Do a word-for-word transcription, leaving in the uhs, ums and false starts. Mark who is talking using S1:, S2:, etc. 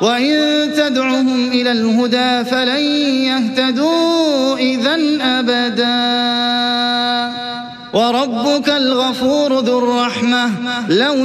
S1: وإن تدعهم إلى الهدى فلن يهتدوا إذن أبدا وربك الغفور ذو الرحمة لو